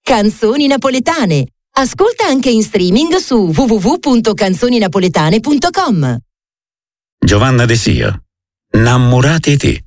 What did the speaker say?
Canzoni napoletane. Ascolta anche in streaming su www.canzoninapoletane.com. Giovanna De Sio, Innamorati te.